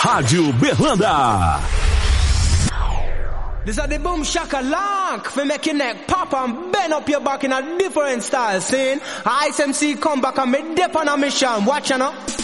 Rádio Berlanda. This is the boom shaka lock for make your neck pop and bend up your back in a different style. Saying, Ice MC come back and me dip on a mission. Watch you know.